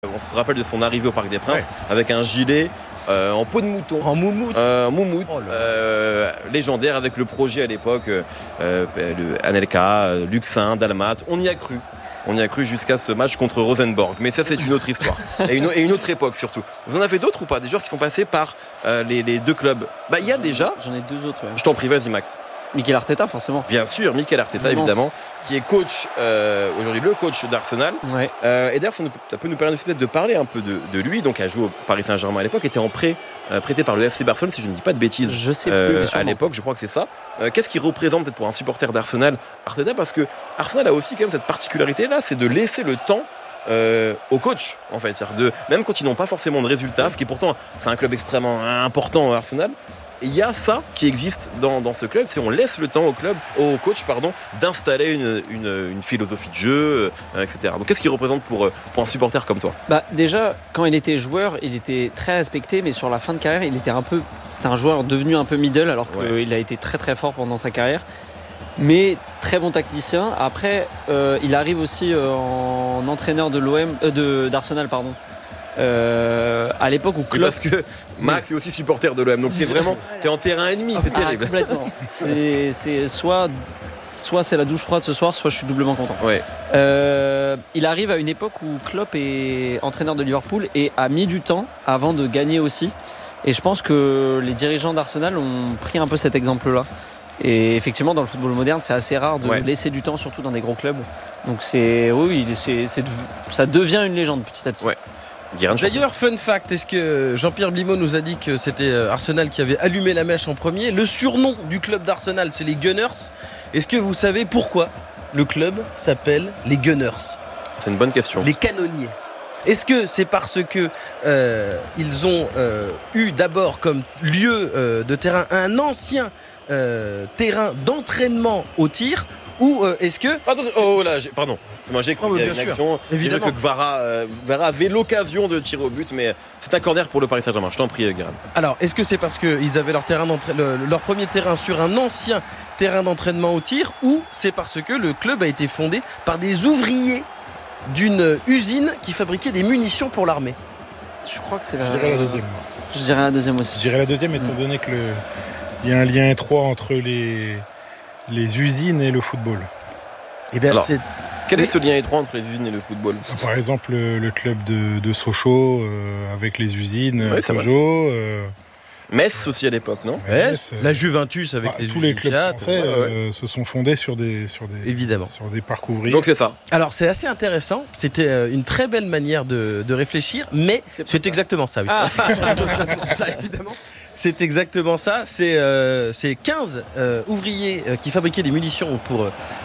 On se rappelle de son arrivée au Parc des Princes avec un gilet en peau de mouton. En moumoute. Légendaire avec le projet à l'époque, Anelka, Luxin, Dalmat. On y a cru jusqu'à ce match contre Rosenborg. Mais ça, c'est une autre histoire. et une autre époque surtout. Vous en avez d'autres ou pas? Des joueurs qui sont passés par les deux clubs? Il y a déjà. J'en ai deux autres. Ouais. Je t'en prie, vas-y Max. Mikel Arteta, forcément. Bien sûr, Mikel Arteta, évidemment, qui est coach, aujourd'hui le coach d'Arsenal. Ouais. Et d'ailleurs, ça peut nous permettre peut-être de parler un peu de lui. Donc, a joué au Paris Saint-Germain à l'époque, était en prêté par le FC Barcelone, si je ne dis pas de bêtises. Je sais plus, à l'époque, je crois que c'est ça. Qu'est-ce qu'il représente peut-être pour un supporter d'Arsenal, Arteta? Parce que Arsenal a aussi quand même cette particularité-là, c'est de laisser le temps au coach, en fait. C'est-à-dire même quand ils n'ont pas forcément de résultats, ce qui pourtant, c'est un club extrêmement important, Arsenal. Il y a ça qui existe dans ce club, c'est on laisse le temps au coach d'installer une philosophie de jeu, etc. Donc qu'est-ce qu'il représente pour un supporter comme toi? Déjà, quand il était joueur, il était très respecté, mais sur la fin de carrière, c'était un joueur devenu un peu middle, alors qu'il a été très très fort pendant sa carrière. Mais très bon tacticien. Après, il arrive aussi en entraîneur de d'Arsenal, pardon. À l'époque où Klopp... Parce que Max est aussi supporter de l'OM, donc c'est vraiment t'es en terrain ennemi, c'est terrible. Complètement. C'est soit c'est la douche froide ce soir, soit je suis doublement content. Ouais. Il arrive à une époque où Klopp est entraîneur de Liverpool et a mis du temps avant de gagner aussi. Et je pense que les dirigeants d'Arsenal ont pris un peu cet exemple-là. Et effectivement, dans le football moderne, c'est assez rare de laisser du temps, surtout dans des gros clubs. Donc ça devient une légende petit à petit. Ouais. D'ailleurs, fun fact, est-ce que Jean-Pierre Blimaud nous a dit que c'était Arsenal qui avait allumé la mèche en premier? Le surnom du club d'Arsenal, c'est les Gunners. Est-ce que vous savez pourquoi le club s'appelle les Gunners? C'est une bonne question. Les canonniers. Est-ce que c'est parce que ils ont eu d'abord comme lieu de terrain un ancien terrain d'entraînement au tir, ou est-ce que... Pardon. Moi j'ai cru qu'il y avait une action. Évidemment. J'ai vu que Vara avait l'occasion de tirer au but, mais c'est un corner pour le Paris Saint-Germain. Je t'en prie, Guérin. Alors, est-ce que c'est parce qu'ils avaient leur premier terrain sur un ancien terrain d'entraînement au tir, ou c'est parce que le club a été fondé par des ouvriers d'une usine qui fabriquait des munitions pour l'armée? Je crois que c'est Je dirais la deuxième. Je dirais la deuxième aussi. Je dirais la deuxième, étant donné que il y a un lien étroit entre les usines et le football. Eh bien, quel est ce lien étroit entre les usines et le football? Par exemple, le club de Sochaux avec les usines, Peugeot. Metz aussi à l'époque, non? Metz, la Juventus avec les tous les clubs Fiat, français se sont fondés sur des parcs ouvriers. Donc c'est ça. Alors c'est assez intéressant. C'était une très belle manière de réfléchir, mais c'est exactement ça. Oui. Ça, évidemment. C'est exactement ça. C'est 15 ouvriers qui fabriquaient des munitions pour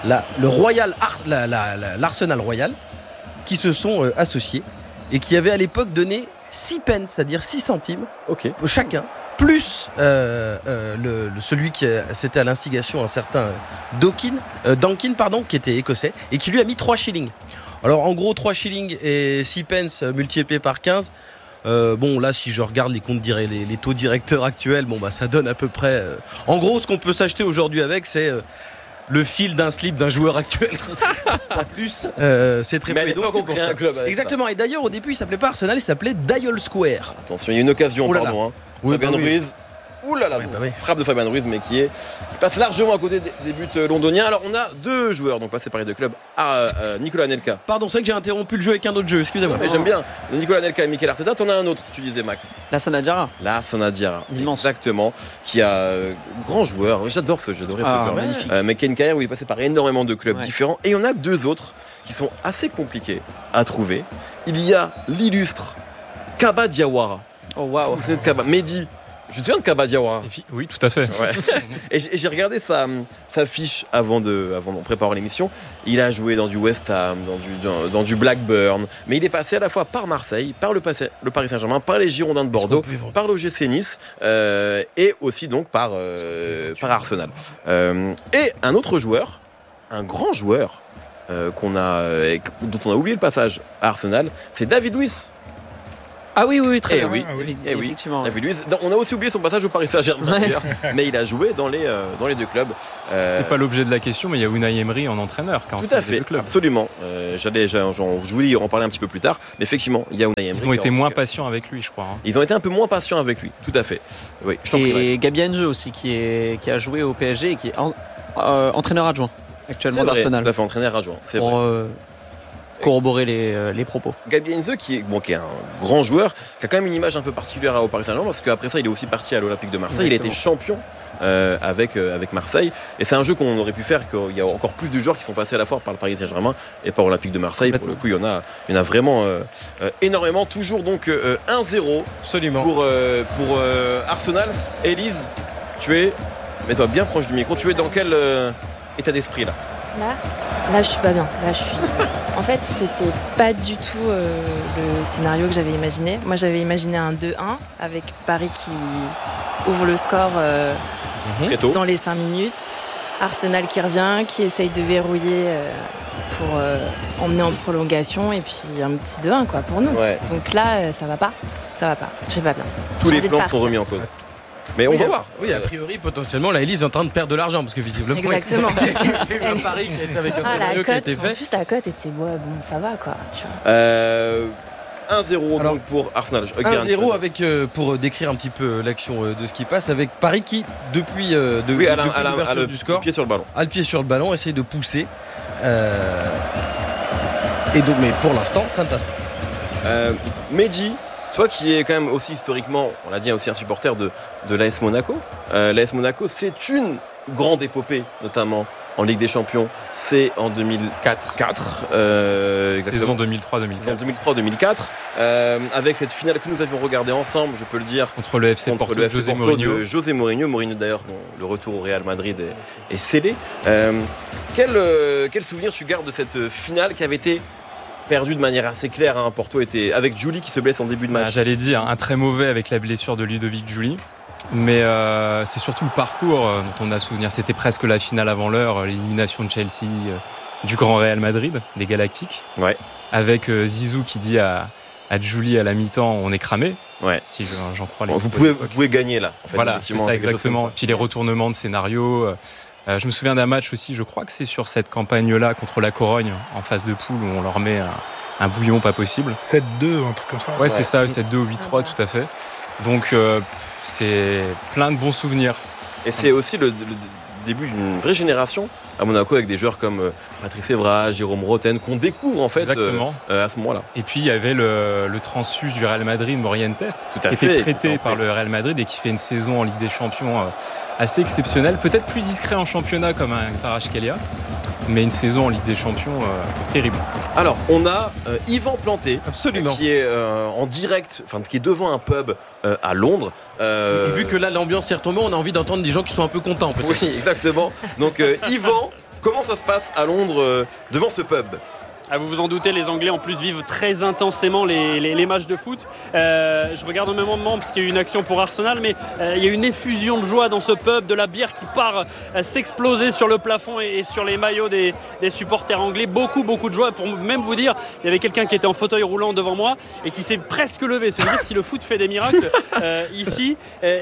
l'Arsenal Royal, qui se sont associés et qui avaient à l'époque donné 6 pence, c'est-à-dire 6 centimes chacun, plus celui qui c'était à l'instigation un certain Donkin, qui était écossais, et qui lui a mis 3 shillings. Alors en gros 3 shillings et 6 pence multipliés par 15. Là, si je regarde les comptes les taux directeurs actuels, ça donne à peu près. En gros, ce qu'on peut s'acheter aujourd'hui avec, c'est le fil d'un slip d'un joueur actuel. Pas plus. C'est très peu. Donc on crée un club. Exactement. Et d'ailleurs, au début, il s'appelait pas Arsenal, il s'appelait Dial Square. Attention, il y a une occasion, pardon. Fabien Ruiz. Oui. Frappe de Fabien Ruiz, mais qui passe largement à côté des buts londoniens. Alors on a 2 joueurs donc passés par les 2 clubs. Nicolas Anelka. Pardon, c'est vrai que j'ai interrompu le jeu avec un autre jeu, excusez-moi. Mais j'aime bien. Nicolas Anelka et Mikel Arteta. T'en as un autre, tu disais Max. Lassana Diarra. Immense. Exactement. Qui a grand joueur. J'adorais ce joueur. Magnifique. Mais qui a une carrière où il est passé par énormément de clubs différents. Et on a 2 autres qui sont assez compliqués à trouver. Il y a l'illustre Kaba Diawara. Oh waouh. Vous êtes Kaba. Mehdi. Je me souviens de Kaba Diawara. Oui, tout à fait. Ouais. Et j'ai regardé sa fiche avant de préparer l'émission. Il a joué dans du West Ham, dans du Blackburn, mais il est passé à la fois par Marseille, par le Paris Saint-Germain, par les Girondins de Bordeaux, par l'OGC Nice et aussi donc par Arsenal. Et un autre joueur, un grand joueur dont on a oublié le passage à Arsenal, c'est David Luiz. Ah oui, très bien. Oui. Effectivement. On a aussi oublié son passage au Paris Saint-Germain d'ailleurs, mais il a joué dans les deux clubs. C'est pas l'objet de la question, mais il y a Unai Emery en entraîneur quand tout à fait, absolument. Je voulais en parler un petit peu plus tard, mais effectivement, il y a Unai Emery. Ils ont été moins patients avec lui, je crois. Ils ont été un peu moins patients avec lui, tout à fait. Oui, et Gabi Heinze aussi qui a joué au PSG et qui est entraîneur adjoint actuellement d'Arsenal. Tout à fait, entraîneur adjoint. C'est vrai. Corroborer les propos. Gabi Heinze qui est un grand joueur, qui a quand même une image un peu particulière au Paris Saint-Germain, parce qu'après ça il est aussi parti à l'Olympique de Marseille. Exactement. Il a été champion avec Marseille, et c'est un jeu qu'on aurait pu faire, qu'il y a encore plus de joueurs qui sont passés à la fois par le Paris Saint-Germain et par l'Olympique de Marseille. Pour le coup il y en a vraiment énormément. Toujours donc 1-0 absolument pour Arsenal. Élise, mets-toi bien proche du micro, tu es dans quel état d'esprit là? Là, je suis pas bien. En fait, c'était pas du tout le scénario que j'avais imaginé. Moi, j'avais imaginé un 2-1 avec Paris qui ouvre le score dans les 5 minutes. Arsenal qui revient, qui essaye de verrouiller pour emmener en prolongation, et puis un petit 2-1 quoi, pour nous. Ouais. Donc là, ça va pas. Je vais pas bien. Tous les plans sont remis en cause. Mais on va voir. Oui, a priori, potentiellement, la Élise est en train de perdre de l'argent parce que visiblement. Exactement. Il y a eu un pari qui était avec un scénario qui a été fait. Juste la cote était bon, ça va quoi. Tu vois. 1-0 donc pour Arsenal. 1-0 avec, pour décrire un petit peu l'action de ce qui passe, avec Paris qui, depuis l'ouverture du score, pied sur le ballon. A le pied sur le ballon, essaye de pousser. Et donc, mais pour l'instant, ça ne passe pas. Mehdi, toi qui es quand même aussi historiquement, on l'a dit, aussi un supporter de l'AS Monaco. L'AS Monaco, c'est une grande épopée, notamment en Ligue des Champions. C'est en 2004. Saison 2003-2004. 2003-2004. Avec cette finale que nous avions regardée ensemble, je peux le dire. Contre le FC Porto de José Mourinho. José Mourinho. Mourinho d'ailleurs, dont le retour au Real Madrid est scellé. Quel souvenir tu gardes de cette finale qui avait été perdu de manière assez claire, hein. Porto était avec Giuli qui se blesse en début de match. J'allais dire un très mauvais avec la blessure de Ludovic Giuli, mais c'est surtout le parcours dont on a souvenir. C'était presque la finale avant l'heure, l'élimination de Chelsea du grand Real Madrid, des Galactiques, avec Zizou qui dit à Giuli à la mi-temps on est cramé. Ouais. Si j'en crois. Vous pouvez gagner là. En fait, voilà, c'est ça exactement. Puis les retournements de scénario. Je me souviens d'un match aussi, je crois que c'est sur cette campagne-là contre la Corogne, en phase de poule, où on leur met un bouillon pas possible. 7-2, un truc comme ça. Ouais, c'est ça, 7-2 ou 8-3, tout à fait. Donc, c'est plein de bons souvenirs. Et c'est aussi le début d'une vraie génération à Monaco, avec des joueurs comme Patrice Evra, Jérôme Roten, qu'on découvre en fait à ce moment-là. Et puis il y avait le transfuge du Real Madrid, Morientes, qui était prêté par le Real Madrid et qui fait une saison en Ligue des Champions assez exceptionnelle, peut-être plus discret en championnat comme un Kvaratskhelia, mais une saison en Ligue des Champions terrible. Alors on a Yvan Planté, absolument, qui est en direct, qui est devant un pub à Londres. Et vu que là l'ambiance est retombée, on a envie d'entendre des gens qui sont un peu contents. Oui, exactement. Donc Yvan, comment ça se passe à Londres devant ce pub ? Ah, vous vous en doutez, les Anglais en plus vivent très intensément les matchs de foot. Je regarde au même moment parce qu'il y a eu une action pour Arsenal, mais il y a une effusion de joie dans ce pub, de la bière qui part s'exploser sur le plafond et sur les maillots des supporters anglais. Beaucoup de joie. Pour même vous dire, il y avait quelqu'un qui était en fauteuil roulant devant moi et qui s'est presque levé. C'est dire si le foot fait des miracles ici.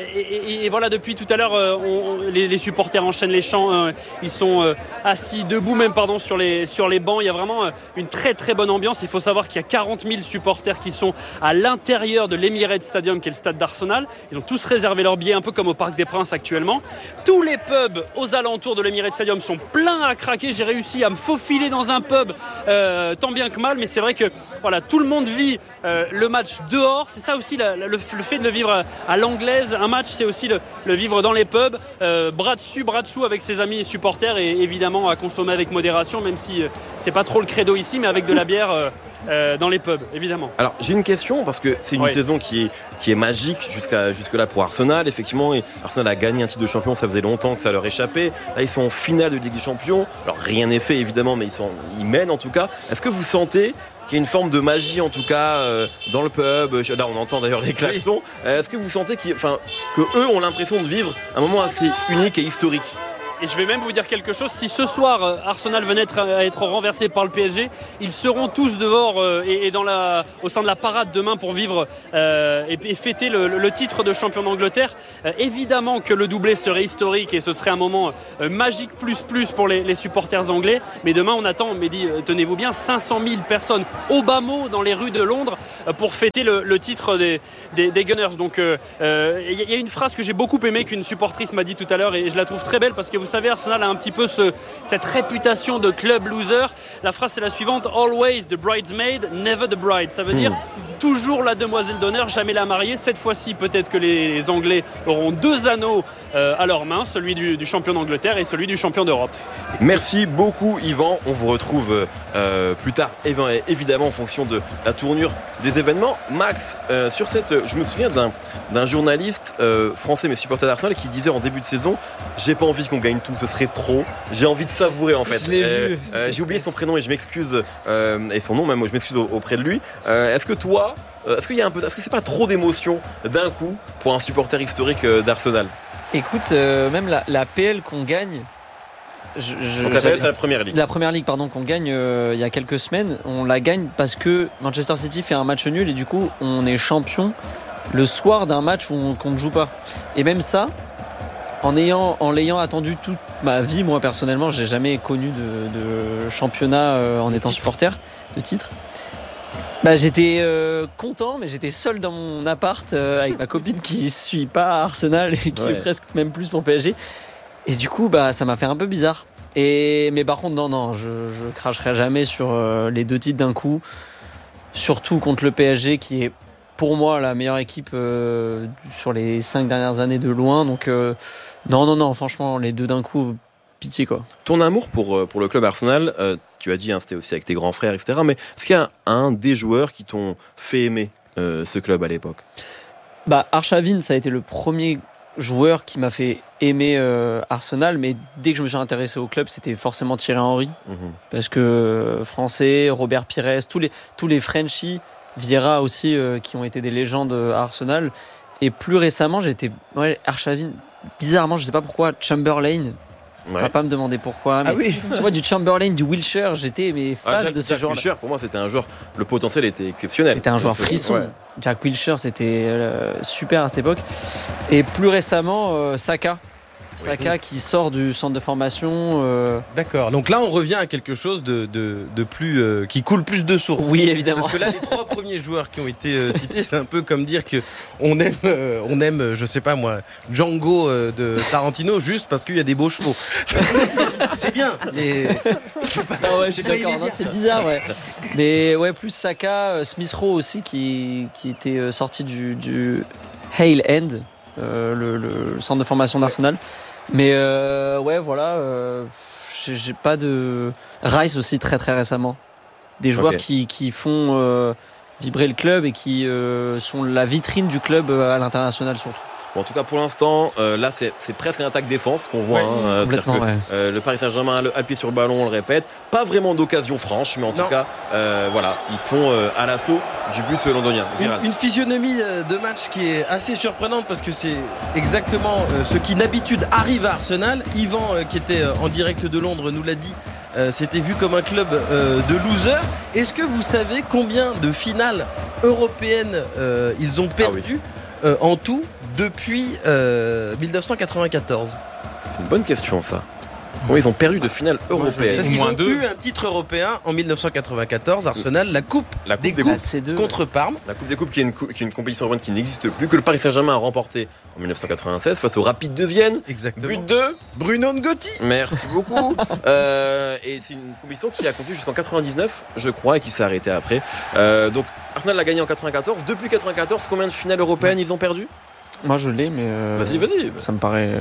Et voilà, depuis tout à l'heure, les supporters enchaînent les chants. Ils sont assis, debout même, sur les bancs. Il y a vraiment une très très bonne ambiance. Il faut savoir qu'il y a 40 000 supporters qui sont à l'intérieur de l'Emirates Stadium, qui est le stade d'Arsenal. Ils ont tous réservé leurs billets, un peu comme au Parc des Princes actuellement. Tous les pubs aux alentours de l'Emirates Stadium sont pleins à craquer. J'ai réussi à me faufiler dans un pub tant bien que mal, mais c'est vrai que voilà, tout le monde vit le match dehors. C'est ça aussi le fait de le vivre à l'anglaise. Un match, c'est aussi le vivre dans les pubs, bras dessus, bras dessous avec ses amis et supporters, et évidemment à consommer avec modération, même si c'est pas trop le credo ici, mais avec de la bière dans les pubs, évidemment. Alors j'ai une question, parce que c'est une saison qui est magique jusque-là pour Arsenal. Effectivement, Arsenal a gagné un titre de champion, ça faisait longtemps que ça leur échappait. Là ils sont en finale de Ligue des Champions. Alors rien n'est fait évidemment, mais ils mènent en tout cas. Est-ce que vous sentez qu'il y a une forme de magie en tout cas dans le pub? Là on entend d'ailleurs les klaxons. Est-ce que vous sentez que eux ont l'impression de vivre un moment assez unique et historique? Et je vais même vous dire quelque chose, si ce soir Arsenal venait à être renversé par le PSG, ils seront tous dehors et au sein de la parade demain pour vivre et fêter le titre de champion d'Angleterre. Évidemment que le doublé serait historique et ce serait un moment magique plus pour les supporters anglais. Mais demain on attend, Mehdi, tenez-vous bien, 500 000 personnes au bas mot dans les rues de Londres pour fêter le titre des Gunners. Donc il y a une phrase que j'ai beaucoup aimée qu'une supportrice m'a dit tout à l'heure et je la trouve très belle parce que vous savez, Arsenal a un petit peu cette réputation de club loser. La phrase c'est la suivante: Always the bridesmaid, never the bride. Ça veut dire toujours la demoiselle d'honneur, jamais la mariée. Cette fois-ci, peut-être que les Anglais auront 2 anneaux à leurs mains, celui du champion d'Angleterre et celui du champion d'Europe. Merci beaucoup Yvan, on vous retrouve plus tard évidemment en fonction de la tournure des événements. Max, sur je me souviens d'un journaliste français mais supporter d'Arsenal qui disait en début de saison: j'ai pas envie qu'on gagne tout, ce serait trop, j'ai envie de savourer en fait. J'ai oublié son prénom et je m'excuse, et son nom même, je m'excuse auprès de lui. Est-ce que toi, est-ce que c'est pas trop d'émotion d'un coup pour un supporter historique d'Arsenal? Écoute, même la PL qu'on gagne. Donc la PL, c'est la première ligue. La première ligue, pardon, qu'on gagne il y a quelques semaines, on la gagne parce que Manchester City fait un match nul et du coup on est champion le soir d'un match qu'on ne joue pas. Et même ça, en l'ayant attendu toute ma vie, moi personnellement, j'ai jamais connu de championnat en étant supporter de titre. J'étais content, mais j'étais seul dans mon appart avec ma copine qui suit pas Arsenal et qui est presque même plus pour PSG. Et du coup, ça m'a fait un peu bizarre. Mais par contre, non, je cracherai jamais sur les 2 titres d'un coup. Surtout contre le PSG, qui est pour moi la meilleure équipe sur les 5 dernières années de loin. Donc non, franchement, les 2 d'un coup, pitié quoi. Ton amour pour le club Arsenal, tu as dit, c'était aussi avec tes grands frères, etc. Mais est-ce qu'il y a un des joueurs qui t'ont fait aimer ce club à l'époque? Arshavin, ça a été le premier joueur qui m'a fait aimer Arsenal, mais dès que je me suis intéressé au club, c'était forcément Thierry Henry, parce que français, Robert Pires, tous les Frenchies, Vieira aussi, qui ont été des légendes à Arsenal. Et plus récemment, Arshavin, bizarrement, je sais pas pourquoi, Chamberlain. On va pas me demander pourquoi, mais tu vois, du Chamberlain, du Wilshere, j'étais fan de ces joueurs-là. Wilshere, pour moi, c'était un joueur, le potentiel était exceptionnel. C'était un joueur frisson. Ouais. Jack Wilshere, c'était super à cette époque. Et plus récemment, Saka qui sort du centre de formation. D'accord. Donc là, on revient à quelque chose de plus qui coule plus de sources. Oui, évidemment. Parce que là, les 3 premiers joueurs qui ont été cités, c'est un peu comme dire que on aime, je sais pas moi, Django de Tarantino juste parce qu'il y a des beaux chevaux. C'est bien. Mais je suis d'accord. Non, c'est bizarre, ouais. Mais plus Saka, Smith Rowe aussi qui était sorti du Hale End. Le centre de formation d'Arsenal. Mais j'ai pas de... Rice aussi très très récemment. Des joueurs qui font vibrer le club et qui sont la vitrine du club à l'international surtout. Bon, en tout cas, pour l'instant, là, c'est presque une attaque défense qu'on voit. Complètement, le Paris Saint-Germain a le pied sur le ballon, on le répète. Pas vraiment d'occasion franche, mais en tout cas, ils sont à l'assaut du but londonien. Une physionomie de match qui est assez surprenante parce que c'est exactement ce qui d'habitude arrive à Arsenal. Yvan, qui était en direct de Londres, nous l'a dit. C'était vu comme un club de losers. Est-ce que vous savez combien de finales européennes ils ont perdu en tout depuis 1994? C'est une bonne question, ça. Comment ils ont perdu de finale européenne? Parce qu'ils ont eu un titre européen en 1994, Arsenal, la Coupe des Coupes contre Parme. La Coupe des Coupes qui est une compétition européenne qui n'existe plus, que le Paris Saint-Germain a remporté en 1996 face au Rapide de Vienne. Exactement. But de Bruno Ngotti. Merci beaucoup. Et c'est une compétition qui a continué jusqu'en 99, je crois, et qui s'est arrêtée après. Donc Arsenal l'a gagné en 94. Depuis 94, combien de finales européennes ils ont perdu? Moi je l'ai, mais vas-y. Ça me paraît.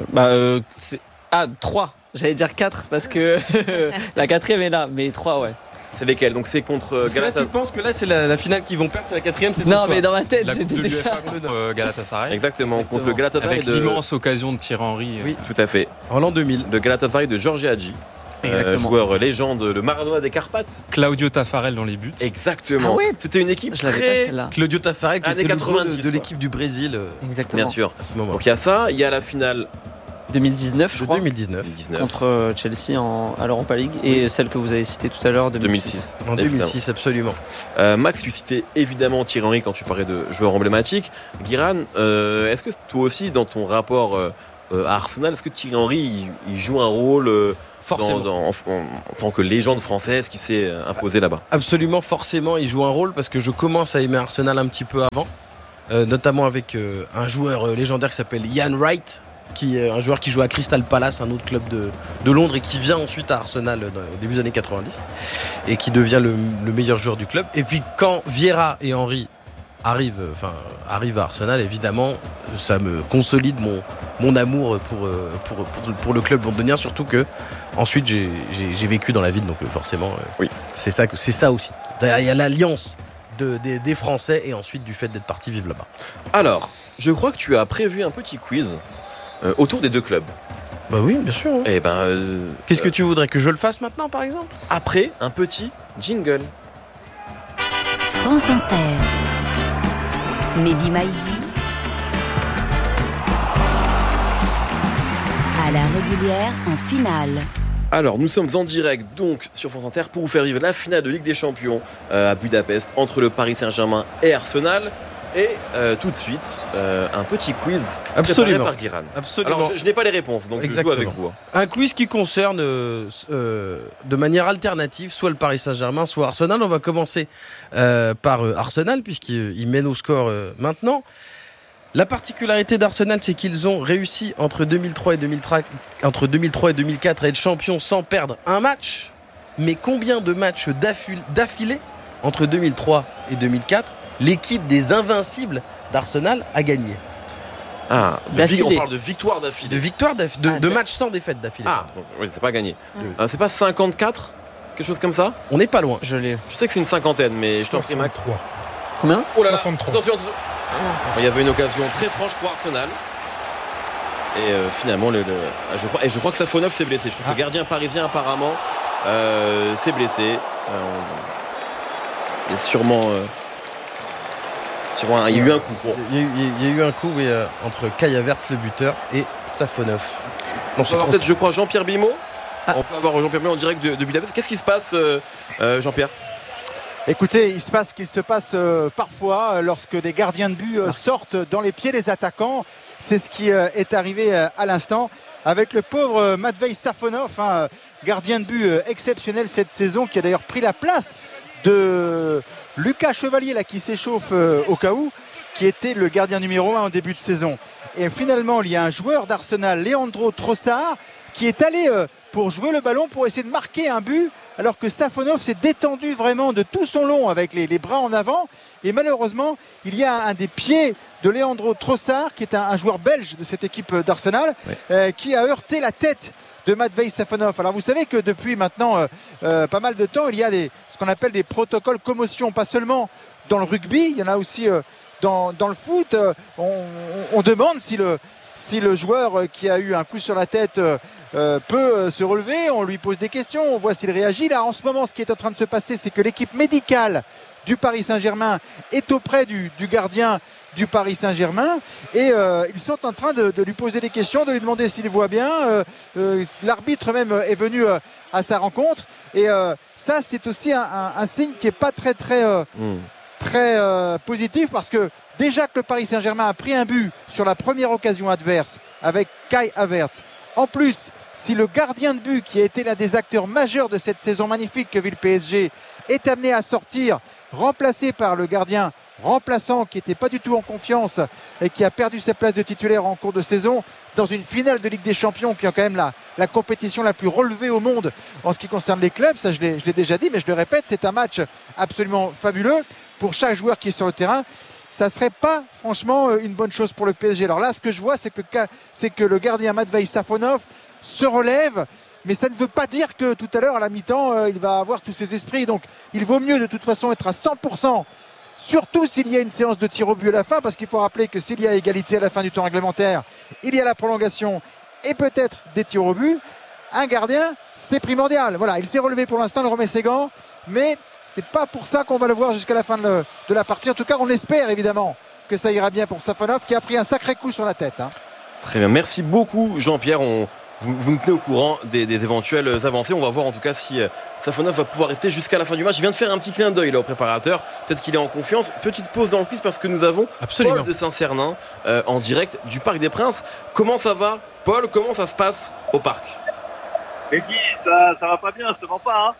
3. J'allais dire 4 parce que la 4e est là, mais 3, ouais. C'est lesquels? Donc c'est contre Galatasaray. Tu penses que là c'est la finale qu'ils vont perdre, c'est la 4e, c'est ce soir. Non, mais dans ma tête, la j'étais coupe de déjà contre Galatasaray. Exactement, contre le Galatasaray avec l'immense occasion de Thierry Henry. Oui, tout à fait. En l'an 2000. Le Galatasaray de Georges Hadji. Joueur légende, le Maradona des Carpates. Claudio Taffarel dans les buts. Exactement. Ah oui. C'était une équipe très... Claudio Taffarel qui était 90, de l'équipe du Brésil. Exactement. Bien sûr. À ce moment. Donc il y a ça, il y a la finale 2019, je crois. 2019. Contre Chelsea à l'Europa League et celle que vous avez citée tout à l'heure, 2006. En 2006, absolument. Max, tu citais évidemment Thierry Henry quand tu parlais de joueurs emblématiques. Guiran, est-ce que toi aussi, dans ton rapport à Arsenal, est-ce que Thierry Henry il joue un rôle en tant que légende française qui s'est imposée là-bas? Absolument, forcément, il joue un rôle parce que je commence à aimer Arsenal un petit peu avant, notamment avec un joueur légendaire qui s'appelle Ian Wright, qui est un joueur qui joue à Crystal Palace, un autre club de Londres, et qui vient ensuite à Arsenal au début des années 90 et qui devient le meilleur joueur du club. Et puis quand Vieira et Henry arrivent à Arsenal, évidemment ça me consolide mon amour pour le club londonien, surtout que ensuite j'ai vécu dans la ville, donc forcément oui. c'est ça aussi. Il y a l'alliance des Français et ensuite du fait d'être parti vivre là-bas. Alors, je crois que tu as prévu un petit quiz autour des deux clubs. Bah oui, bien sûr. Et qu'est-ce que tu voudrais que je le fasse maintenant, par exemple? Après un petit jingle. France Inter. Mehdi Maizi. À la régulière en finale. Alors, nous sommes en direct donc sur France Inter pour vous faire vivre la finale de Ligue des Champions à Budapest entre le Paris Saint-Germain et Arsenal. Et tout de suite, un petit quiz préparé par Guiran. Absolument. Alors, je n'ai pas les réponses, donc exactement. Je joue avec vous. Un quiz qui concerne de manière alternative soit le Paris Saint-Germain, soit Arsenal. On va commencer par Arsenal, puisqu'il mène au score maintenant. La particularité d'Arsenal, c'est qu'ils ont réussi entre 2003 et 2004 à être champions sans perdre un match. Mais combien de matchs d'affilée entre 2003 et 2004 l'équipe des Invincibles d'Arsenal a gagné? On parle de victoire d'affilée. De matchs sans défaite d'affilée. Donc, oui, c'est pas gagné. C'est pas 54? Quelque chose comme ça? On n'est pas loin. Je sais que c'est une cinquantaine, mais je t'en prie, Max. Combien? Oh là là, 63. attention. Il y avait une occasion très franche pour Arsenal. Et finalement, je crois que Safonov s'est blessé. Je crois que le gardien parisien, apparemment, s'est blessé. Il y a sûrement... il y a eu un coup. Il y a eu un coup entre Kai Havertz, le buteur, et Safonov. On peut avoir peut-être, je crois, Jean-Pierre Bimot. On peut avoir Jean-Pierre Bimot en direct de Budapest. Qu'est-ce qui se passe, Jean-Pierre? Écoutez, il se passe parfois lorsque des gardiens de but sortent dans les pieds des attaquants. C'est ce qui est arrivé à l'instant avec le pauvre Matvei Safonov, gardien de but exceptionnel cette saison, qui a d'ailleurs pris la place de Lucas Chevalier qui s'échauffe au cas où, qui était le gardien numéro 1 en début de saison. Et finalement, il y a un joueur d'Arsenal, Leandro Trossard, qui est allé pour jouer le ballon, pour essayer de marquer un but, alors que Safonov s'est détendu vraiment de tout son long avec les bras en avant. Et malheureusement, il y a un des pieds de Leandro Trossard, qui est un joueur belge de cette équipe d'Arsenal, qui a heurté la tête de Matvei Safonov. Alors vous savez que depuis maintenant pas mal de temps, il y a ce qu'on appelle des protocoles commotion, pas seulement dans le rugby, il y en a aussi dans le foot. On demande si le joueur qui a eu un coup sur la tête peut se relever, on lui pose des questions, on voit s'il réagit. Là, en ce moment, ce qui est en train de se passer, c'est que l'équipe médicale du Paris Saint-Germain est auprès du gardien du Paris Saint-Germain et ils sont en train de lui poser des questions, de lui demander s'il voit bien. L'arbitre même est venu à sa rencontre et ça, c'est aussi un signe qui n'est pas très positif, parce que déjà que le Paris Saint-Germain a pris un but sur la première occasion adverse avec Kai Havertz. En plus, si le gardien de but, qui a été l'un des acteurs majeurs de cette saison magnifique que vit le PSG, est amené à sortir, remplacé par le gardien remplaçant qui n'était pas du tout en confiance et qui a perdu sa place de titulaire en cours de saison dans une finale de Ligue des Champions, qui est quand même la compétition la plus relevée au monde en ce qui concerne les clubs, ça je l'ai déjà dit, mais je le répète, c'est un match absolument fabuleux pour chaque joueur qui est sur le terrain. Ça ne serait pas franchement une bonne chose pour le PSG. Alors là, ce que je vois, c'est que le gardien Matvei Safonov se relève, mais ça ne veut pas dire que tout à l'heure, à la mi-temps, il va avoir tous ses esprits. Donc il vaut mieux de toute façon être à 100%, surtout s'il y a une séance de tir au but à la fin, parce qu'il faut rappeler que s'il y a égalité à la fin du temps réglementaire, il y a la prolongation et peut-être des tirs au but. Un gardien, c'est primordial. Voilà, il s'est relevé pour l'instant, il remet ses gants, mais c'est pas pour ça qu'on va le voir jusqu'à la fin de la partie. En tout cas, on espère évidemment que ça ira bien pour Safonov, qui a pris un sacré coup sur la tête. Très bien, merci beaucoup Jean-Pierre. Vous nous tenez au courant des éventuelles avancées. On va voir en tout cas si Safonov va pouvoir rester jusqu'à la fin du match. Il vient de faire un petit clin d'œil là au préparateur. Peut-être qu'il est en confiance. Petite pause dans le quiz parce que nous avons Paul de Saint-Cernin en direct du Parc des Princes. Comment ça va, Paul? Comment ça se passe au parc? Guy, ça va pas bien, je te mens pas.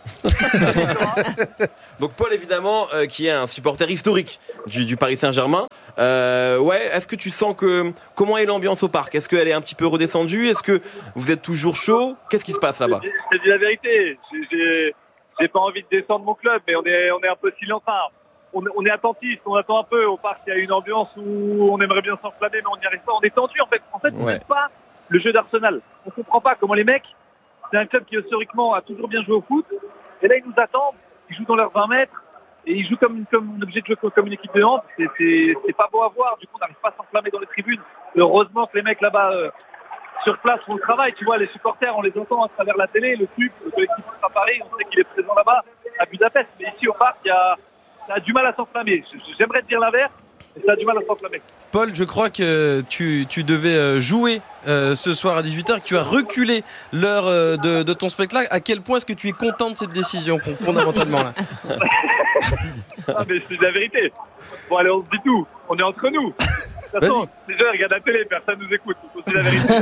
Donc Paul évidemment qui est un supporter historique du Paris Saint-Germain. Est-ce que tu sens comment est l'ambiance au parc? Est-ce qu'elle est un petit peu redescendue? Est-ce que vous êtes toujours chaud? Qu'est-ce qui se passe là-bas? Je te dis la vérité, j'ai pas envie de descendre mon club, mais on est un peu silencieux. On est attentif, on attend un peu. Au parc, il y a une ambiance où on aimerait bien s'enflammer, mais on n'y arrive pas. On est tendu en fait. On n'aime pas le jeu d'Arsenal. On comprend pas comment les mecs. C'est un club qui historiquement a toujours bien joué au foot. Et là, ils nous attendent. Ils jouent dans leurs 20 mètres. Et ils jouent comme un objet de jeu, comme une équipe de hand. C'est pas beau à voir. Du coup, on n'arrive pas à s'enflammer dans les tribunes. Heureusement que les mecs là-bas, sur place, font le travail. Tu vois, les supporters, on les entend à travers la télé. Le collectif à Paris, on sait qu'il est présent là-bas, à Budapest. Mais ici, au parc, ça a du mal à s'enflammer. J'aimerais te dire l'inverse. Et ça a du mal à s'enflammer. Paul, je crois que tu devais jouer ce soir à 18h, que tu as reculé l'heure de ton spectacle. À quel point est-ce que tu es content de cette décision, fondamentalement là? Ah, mais c'est la vérité. Bon, allez, on se dit tout. On est entre nous. De toute façon, les gens regardent la télé, personne nous écoute. C'est la vérité.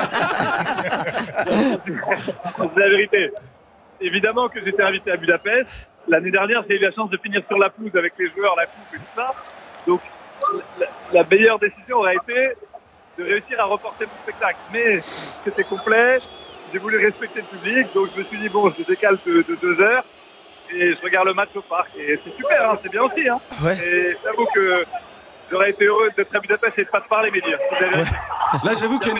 C'est la vérité. Évidemment que j'étais invité à Budapest. L'année dernière, j'ai eu la chance de finir sur la pelouse avec les joueurs, la coupe et tout ça. Donc, la meilleure décision aurait été de réussir à reporter mon spectacle. Mais c'était complet, j'ai voulu respecter le public, donc je me suis dit, bon, je décale de 2 heures et je regarde le match au parc. Et c'est super, hein, c'est bien aussi. Hein. Ouais. Et j'avoue que j'aurais été heureux d'être à Budapest et de ne pas te parler, mais dire. Ouais. Là, j'avoue qu'il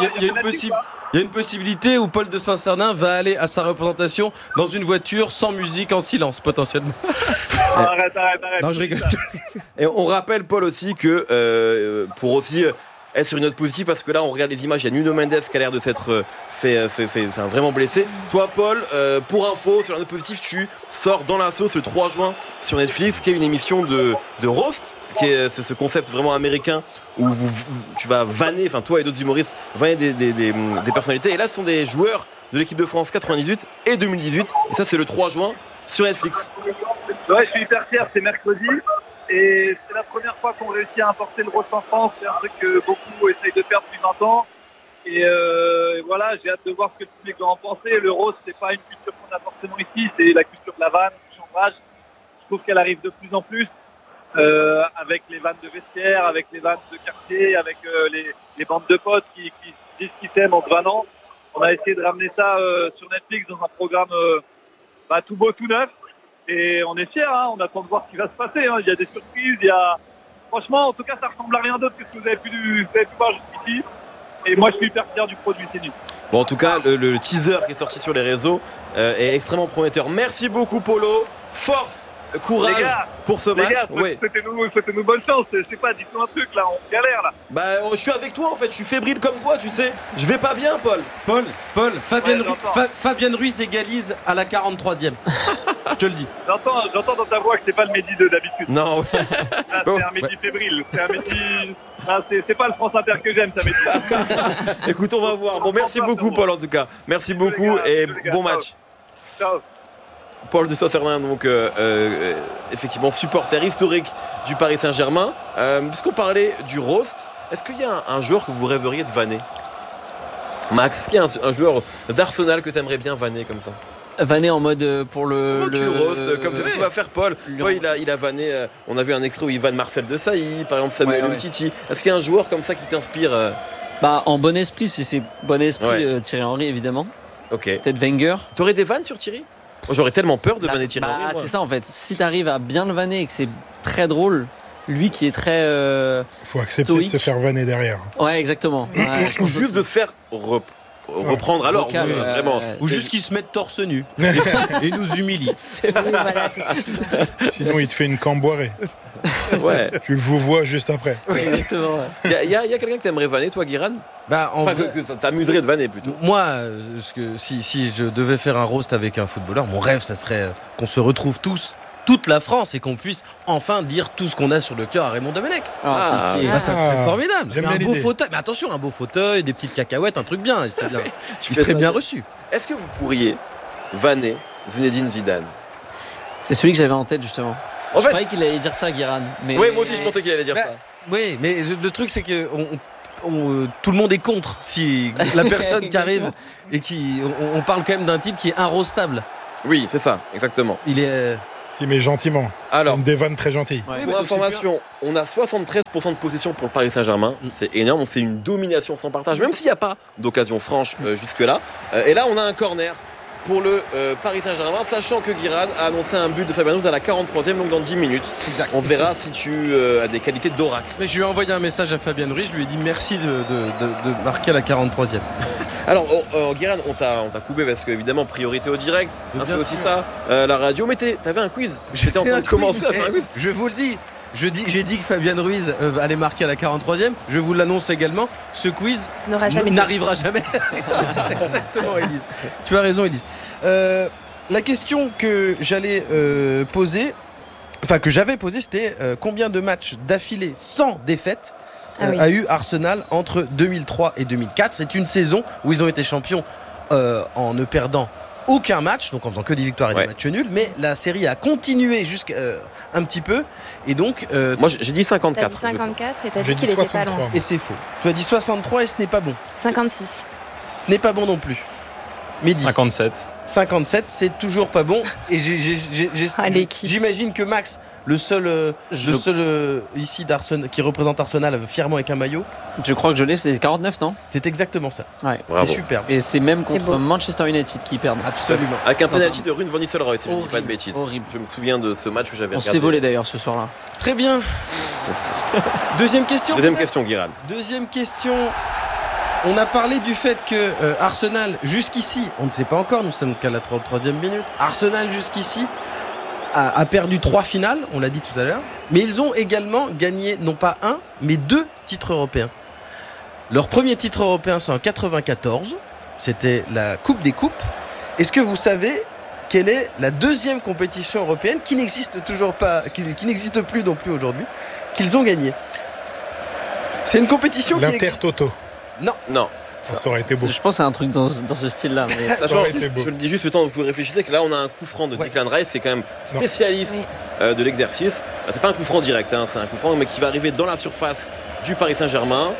y a une possibilité où Paul de Saint-Cernin va aller à sa représentation dans une voiture sans musique, en silence, potentiellement. Arrête. Non, je rigole. Et on rappelle, Paul, aussi que pour aussi être sur une note positive, parce que là, on regarde les images, il y a Nuno Mendes qui a l'air de s'être fait vraiment blessé. Toi, Paul, pour info, sur la note positive, tu sors dans la sauce le 3 juin sur Netflix, qui est une émission de roast, qui est ce concept vraiment américain où tu vas vanner, enfin toi et d'autres humoristes, vanner des personnalités. Et là, ce sont des joueurs de l'équipe de France 98 et 2018. Et ça, c'est le 3 juin sur Netflix. Ouais, je suis hyper fier, c'est mercredi. Et c'est la première fois qu'on réussit à importer le roast en France. C'est un truc que beaucoup essayent de faire depuis 20 ans. Et voilà, j'ai hâte de voir ce que le public va en penser. Le roast, c'est pas une culture qu'on a forcément ici, c'est la culture de la vanne, du chambrage. Je trouve qu'elle arrive de plus en plus. Avec les vannes de vestiaire, avec les vannes de quartier, avec les bandes de potes qui disent qu'ils s'aiment en se vannant. On a essayé de ramener ça sur Netflix dans un programme tout beau, tout neuf. Et on est fiers, hein, on attend de voir ce qui va se passer. Hein. Il y a des surprises, franchement, en tout cas, ça ressemble à rien d'autre que ce que vous avez pu voir jusqu'ici. Et moi, je suis hyper fier du produit, c'est nul. Bon, en tout cas, le teaser qui est sorti sur les réseaux est extrêmement prometteur. Merci beaucoup, Polo. Force, courage pour ce match. Souhaitez-nous bonne chance. Je sais pas, dites-nous un truc là, on galère là. Je suis avec toi en fait, je suis fébrile comme toi, tu sais. Je vais pas bien, Paul. Paul, Fabienne Ruiz égalise à la 43e. Je te le dis. J'entends dans ta voix que c'est pas le Mehdi d'habitude. Non. Là, c'est un Mehdi fébrile. C'est un Mehdi. C'est pas le France Inter que j'aime, ça Mehdi. Écoute, on va voir. Bon, merci beaucoup, Paul, en tout cas. Merci beaucoup et bon match. Ciao. Paul de Saint-Cernin, donc effectivement supporter historique du Paris Saint-Germain. Puisqu'on parlait du roast, est-ce qu'il y a un joueur que vous rêveriez de vanner, Max? Est-ce qu'il y a un joueur d'Arsenal que tu aimerais bien vanner comme ça? Vanner en mode pour le roast, comme c'est ce que va faire Paul. Paul, il a vanné, on a vu un extrait où il vanne Marcel Desailly, par exemple Samuel Umtiti. Est-ce qu'il y a un joueur comme ça qui t'inspire? En bon esprit, si c'est bon esprit, Thierry Henry évidemment. Ok. Peut-être Wenger. T'aurais des vannes sur Thierry? J'aurais tellement peur de vanner Thierry Henry. C'est ça en fait. Si t'arrives à bien le vanner et que c'est très drôle, lui qui est très. Faut accepter stoïque. de se faire vanner derrière. Ouais, exactement. Ou juste de se faire reprendre alors. Vraiment. Ou juste qu'il se mette torse nu et nous humilie. Oui, voilà, c'est suffisant. Sinon, il te fait une camboirée. Ouais. Tu le vois juste après. Exactement. Il y a quelqu'un que t'aimerais vanner, toi, Guiran? Que ça t'amuserait de vanner plutôt. Moi, si je devais faire un roast avec un footballeur, mon rêve, ça serait qu'on se retrouve tous toute la France et qu'on puisse enfin dire tout ce qu'on a sur le cœur à Raymond Domenech. Ah, Ça serait formidable. J'aime Un bien beau l'idée. fauteuil, mais attention, un beau fauteuil, des petites cacahuètes, un truc bien. Il serait bien reçu. Est-ce que vous pourriez vanner Zinedine Zidane? C'est celui que j'avais en tête justement. En Je fait, croyais qu'il allait dire ça, Guérin. Mais... oui, moi aussi je pensais qu'il allait dire Bah, ça. Oui, mais le truc c'est que tout le monde est contre. Si la personne qui arrive et on parle quand même d'un type qui est inrostable. Oui, c'est ça, exactement. Il est. Si, mais gentiment. Alors, Une des vannes très gentilles. Ouais. pour information, on a 73% de possession pour le Paris Saint-Germain. C'est énorme, on fait une domination sans partage, même s'il n'y a pas d'occasion franche jusque-là. Et là, on a un corner pour le Paris Saint-Germain, sachant que Guiran a annoncé un but de Fabien Ruiz à la 43e, donc dans 10 minutes. Exact. On verra si tu as des qualités d'oracle. Mais je lui ai envoyé un message à Fabien Ruiz, je lui ai dit merci de marquer à la 43e. Alors, Guiran, on t'a coupé parce que, évidemment, priorité au direct. Bien c'est aussi sûr. ça, la radio. Mais t'avais un quiz. J'étais en train de commencer à faire un quiz. Je vous le dis. J'ai dit que Fabien Ruiz allait marquer à la 43e. Je vous l'annonce également. Ce quiz n'arrivera jamais. Exactement, Élise. Tu as raison, Élise. La question que j'allais poser, enfin que j'avais posée, c'était combien de matchs d'affilée sans défaite a eu Arsenal entre 2003 et 2004. C'est une saison où ils ont été champions en ne perdant aucun match, donc en faisant que des victoires et des matchs nuls, mais la série a continué jusqu'à un petit peu, et donc... Moi j'ai dit 54. T'as dit 54 et t'as J'ai dit qu'il dit était pas 63. loin. Et c'est faux. Tu as dit 63 et ce n'est pas bon. 56. Ce n'est pas bon non plus. Midi. 57. 57, c'est toujours pas bon. Et l'équipe. j'imagine que Max, le seul ici d'Arsenal qui représente Arsenal fièrement avec un maillot, Je crois que je l'ai, c'est 49, non? c'est exactement ça. Ouais. Bravo. C'est superbe. Et c'est même C'est contre beau. Manchester United qui perdent. Absolument. Avec un penalty de Rune Van Nistelrooy, si je ne dis pas de Horrible, bêtises. horrible. Je me souviens de ce match où j'avais On se regardé. fait voler d'ailleurs ce soir-là. Très bien. Deuxième question. Deuxième peut-être question, Guiran. Deuxième question. On a parlé du fait que Arsenal, jusqu'ici, on ne sait pas encore, nous sommes qu'à la 33e minute, Arsenal jusqu'ici a perdu 3 finales, on l'a dit tout à l'heure, mais ils ont également gagné non pas 1, mais 2 titres européens. Leur premier titre européen, c'est en 94, c'était la Coupe des Coupes. Est-ce que vous savez quelle est la deuxième compétition européenne qui n'existe toujours pas, qui n'existe plus non plus aujourd'hui, qu'ils ont gagné? C'est une compétition qui existe. L'Inter-Toto. Non. Ça aurait été beau. Je pense que c'est un truc dans ce style-là. Mais... Ça aurait été beau. Je le dis juste le temps que vous réfléchissez que là on a un coup franc de Declan Rice, c'est quand même spécialiste de l'exercice. C'est pas un coup franc direct, hein, c'est un coup franc mais qui va arriver dans la surface du Paris Saint-Germain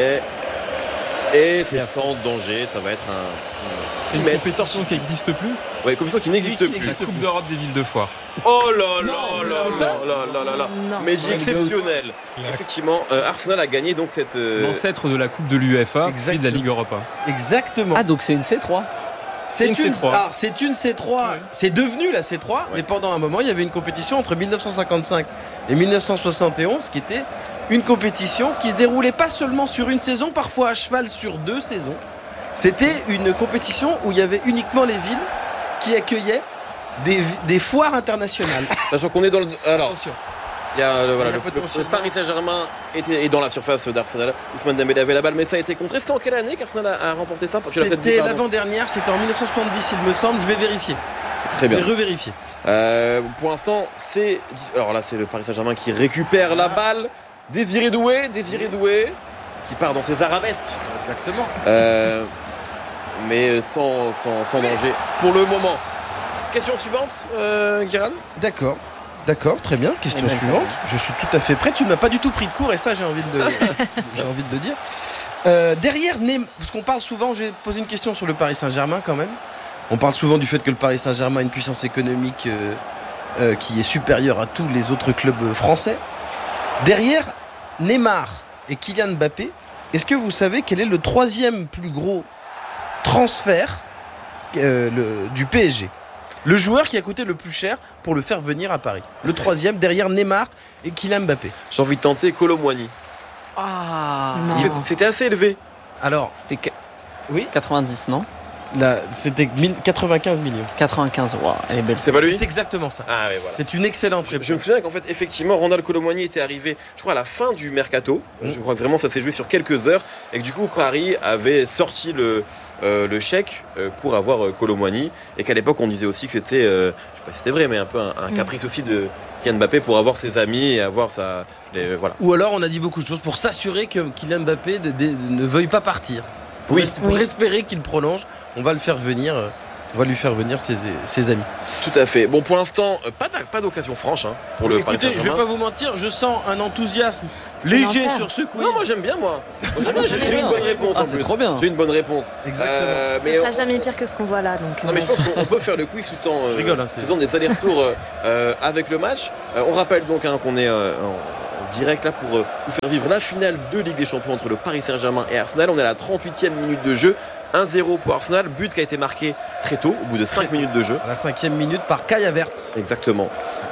et c'est sans danger, ça va être un C'est une compétition qui n'existe plus. Ouais, une compétition qui n'existe La plus. Coupe d'Europe des villes de foire. Oh là là là. Non. Mais j'ai exceptionnel. Effectivement, Arsenal a gagné donc cette L'ancêtre de la Coupe de l'UEFA, puis de la Ligue Europa. Exactement. Ah, donc c'est une C3. C'est une C3. C'est une C3. C'est devenu la C3, mais pendant un moment, il y avait une compétition entre 1955 et 1971, qui était une compétition qui se déroulait pas seulement sur une saison, parfois à cheval sur 2 saisons. C'était une compétition où il y avait uniquement les villes qui accueillaient des foires internationales. Sachant qu'on est dans le. Alors, Attention. il y a, Il y a le potentiellement- Paris Saint-Germain est dans la surface d'Arsenal. Ousmane Dembélé avait la balle, mais ça a été contré. C'était en quelle année qu'Arsenal a remporté ça? Tu l'as peut-être dit, C'était pardon. l'avant-dernière, c'était en 1970, il me semble. Je vais vérifier. Très bien. Je vais revérifier. Pour l'instant, c'est. Alors là, c'est le Paris Saint-Germain qui récupère la balle. Désiré Doué, qui part dans ses arabesques. Exactement. Mais sans danger pour le moment. Question suivante, Guiran. D'accord, très bien. Question Eh ben, suivante. Je suis tout à fait prêt. Tu ne m'as pas du tout pris de court et ça, j'ai envie de le dire. Derrière Neymar, parce qu'on parle souvent, j'ai posé une question sur le Paris Saint-Germain quand même. On parle souvent du fait que le Paris Saint-Germain a une puissance économique qui est supérieure à tous les autres clubs français. Derrière Neymar et Kylian Mbappé, est-ce que vous savez quel est le 3e plus gros transfert du PSG? Le joueur qui a coûté le plus cher pour le faire venir à Paris. Le 3e derrière Neymar et Kylian Mbappé. J'ai envie de tenter Kolo Muani. Ah, Non. C'était assez élevé. Alors, C'était oui, 90, non? C'était 95 millions. 95, wow, elle est belle. C'est pas lui? C'est exactement ça. Ah ouais, voilà. C'est une excellente réponse. Je me souviens qu'en fait, effectivement, Randal Kolo Muani était arrivé, je crois, à la fin du mercato. Je crois que vraiment ça s'est joué sur quelques heures et que du coup, Paris avait sorti le chèque pour avoir Kolo Muani et qu'à l'époque, on disait aussi que c'était, je sais pas si c'était vrai, mais un peu un caprice aussi de Kylian Mbappé pour avoir ses amis et avoir voilà. Ou alors, on a dit beaucoup de choses pour s'assurer que Kylian Mbappé ne veuille pas partir. Pour espérer qu'il prolonge, on va le faire venir. On va lui faire venir ses amis. Tout à fait. Bon, pour l'instant, pas d'occasion franche pour le Paris Saint-Germain. Je vais pas vous mentir, je sens un enthousiasme léger sur ce quiz. Non, moi j'aime bien, j'ai une bonne réponse. Ah, c'est trop bien. J'ai une bonne réponse. Exactement. Ce sera jamais pire que ce qu'on voit là. Donc, non, mais je pense qu'on peut faire le quiz tout en faisant des allers-retours avec le match. On rappelle donc qu'on est en direct là pour vous faire vivre la finale de Ligue des Champions entre le Paris Saint-Germain et Arsenal. On est à la 38e minute de jeu. 1-0 pour Arsenal, but qui a été marqué très tôt, au bout de 5 minutes de jeu. À la 5e minute par Kai Havertz. Exactement.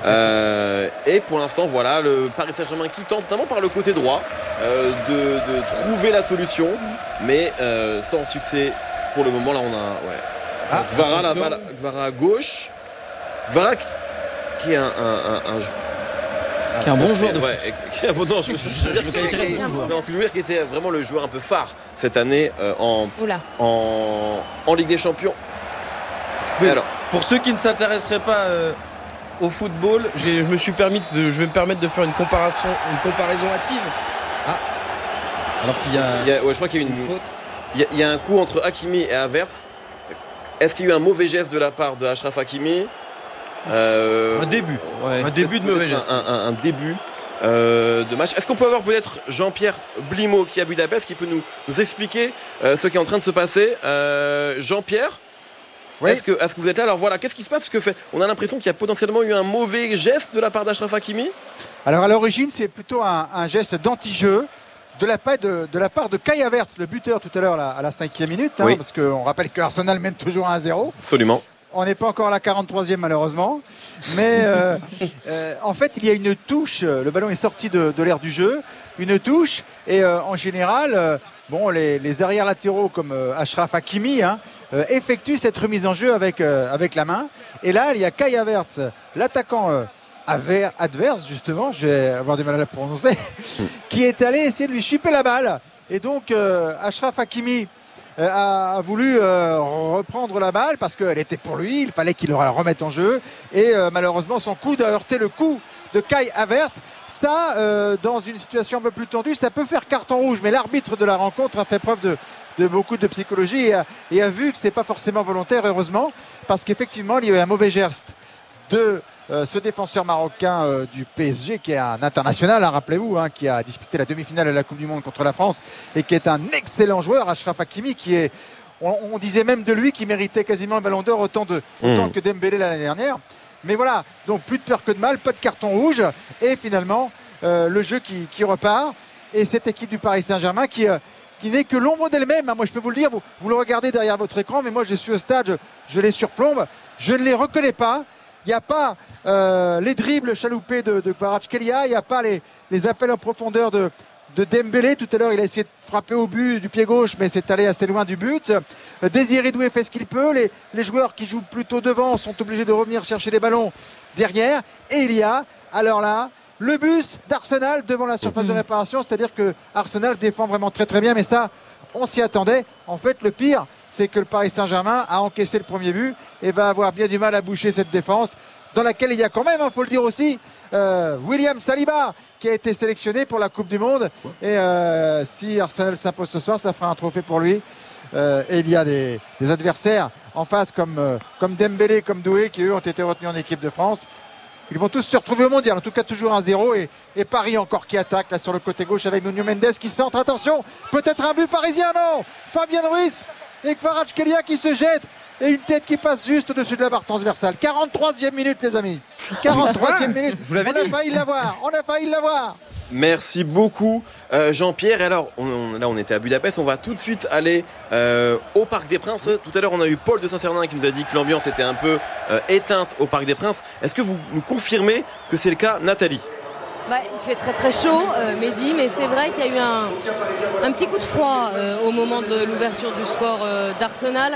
Et pour l'instant, voilà, le Paris Saint-Germain qui tente, notamment par le côté droit, de trouver la solution, mais sans succès pour le moment. Là, on a Kvara à gauche. Kvara qui est un qui est un bon joueur de foot. Qui est un bon joueur. Je veux dire qu'il était vraiment le joueur un peu phare cette année en Ligue des Champions. Oui, alors, pour ceux qui ne s'intéresseraient pas au football, je vais me permettre de faire une comparaison hâtive. Alors qu'il y a, je crois qu'il y a une faute. Il y a un coup entre Hakimi et Havertz. Est-ce qu'il y a eu un mauvais geste de la part de Achraf Hakimi? Un début de mauvais geste. Un début de match. Est-ce qu'on peut avoir peut-être Jean-Pierre Blimaud qui est à Budapest, qui peut nous expliquer ce qui est en train de se passer? Jean-Pierre, est-ce que vous êtes là? Alors voilà, qu'est-ce qui se passe? On a l'impression qu'il y a potentiellement eu un mauvais geste de la part d'Achraf Hakimi. Alors à l'origine, c'est plutôt un geste d'anti-jeu de la part de Kai Havertz, le buteur tout à l'heure à la 5e minute, parce qu'on rappelle que Arsenal mène toujours 1-0. Absolument. On n'est pas encore à la 43e malheureusement, mais en fait il y a une touche, le ballon est sorti de l'aire du jeu, une touche, et en général les arrières latéraux comme Achraf Hakimi effectuent cette remise en jeu avec la main, et là il y a Kai Havertz, l'attaquant adverse justement, je vais avoir du mal à la prononcer, qui est allé essayer de lui chipper la balle, et donc Achraf Hakimi a voulu reprendre la balle parce qu'elle était pour lui, il fallait qu'il la remette en jeu, et malheureusement son coude a heurté le cou de Kai Havertz. Ça, dans une situation un peu plus tendue, ça peut faire carton rouge, mais l'arbitre de la rencontre a fait preuve de beaucoup de psychologie et a vu que ce n'est pas forcément volontaire, heureusement, parce qu'effectivement il y a eu un mauvais geste de ce défenseur marocain du PSG, qui est un international, rappelez-vous, qui a disputé la demi-finale de la Coupe du Monde contre la France et qui est un excellent joueur, Achraf Hakimi, qui est, on disait même de lui qu'il méritait quasiment le ballon d'or autant que Dembélé l'année dernière. Mais voilà, donc plus de peur que de mal, pas de carton rouge, et finalement le jeu qui repart, et cette équipe du Paris Saint-Germain qui n'est que l'ombre d'elle-même. Moi je peux vous le dire, vous le regardez derrière votre écran, mais moi je suis au stade, je les surplombe, je ne les reconnais pas. Il n'y a pas les dribbles chaloupés de Kvaratskhelia, il n'y a pas les appels en profondeur de Dembélé. Tout à l'heure, il a essayé de frapper au but du pied gauche, mais c'est allé assez loin du but. Désiré Doué fait ce qu'il peut. Les joueurs qui jouent plutôt devant sont obligés de revenir chercher des ballons derrière. Et il y a, alors là, le bus d'Arsenal devant la surface de réparation. C'est-à-dire que Arsenal défend vraiment très très bien, mais ça, on s'y attendait. En fait, le pire, c'est que le Paris Saint-Germain a encaissé le premier but et va avoir bien du mal à boucher cette défense, dans laquelle il y a quand même, faut le dire aussi, William Saliba, qui a été sélectionné pour la Coupe du Monde. Et si Arsenal s'impose ce soir, ça fera un trophée pour lui. Et il y a des adversaires en face comme Dembélé, comme Doué, qui eux ont été retenus en équipe de France. Ils vont tous se retrouver au mondial, en tout cas toujours 1-0, et Paris encore qui attaque là sur le côté gauche avec Nuno Mendes qui centre. Attention, peut-être un but parisien, non, Fabien Ruiz et Kvaratskhelia qui se jette, et une tête qui passe juste au-dessus de la barre transversale. 43e minute les amis, 43e minute, on a failli l'avoir. Merci beaucoup Jean-Pierre. Et alors, on était à Budapest, on va tout de suite aller au Parc des Princes. Tout à l'heure, on a eu Paul de Saint-Cernin qui nous a dit que l'ambiance était un peu éteinte au Parc des Princes. Est-ce que vous nous confirmez que c'est le cas, Nathalie? Il fait très très chaud, Mehdi, mais c'est vrai qu'il y a eu un petit coup de froid au moment de l'ouverture du score d'Arsenal.